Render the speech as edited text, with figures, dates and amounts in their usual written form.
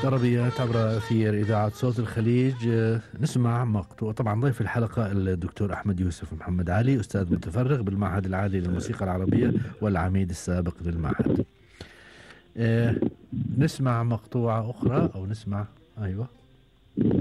طربيات عبر أثير إذاعة صوت الخليج. نسمع مقطوع. طبعا ضيف الحلقة الدكتور أحمد يوسف محمد علي، أستاذ متفرغ بالمعهد العالي للموسيقى العربية والعميد السابق للمعهد. نسمع مقطوعة أخرى أو نسمع. أيوة.